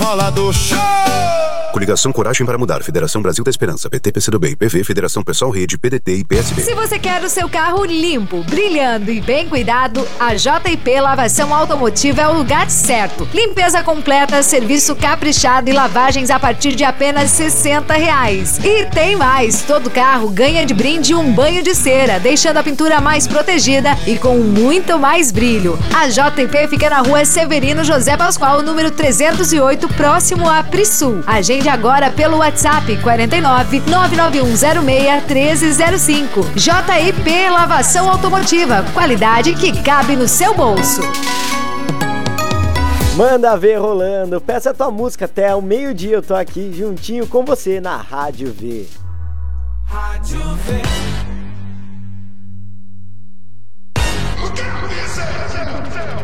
Bola do show! Coligação Coragem para Mudar, Federação Brasil da Esperança, PT, PCdoB, PV, Federação Pessoal Rede, PDT e PSB. Se você quer o seu carro limpo, brilhando e bem cuidado, a JP Lavação Automotiva é o lugar certo. Limpeza completa, serviço caprichado e lavagens a partir de apenas R$60. E tem mais, todo carro ganha de brinde um banho de cera, deixando a pintura mais protegida e com muito mais brilho. A JP fica na rua Severino José Pascoal, número 308, próximo a Prisul. Agende agora pelo WhatsApp 49 99106 1305. JIP Lavação Automotiva, qualidade que cabe no seu bolso. Manda ver rolando, peça a tua música até o meio-dia, eu tô aqui juntinho com você na Rádio V. Rádio V.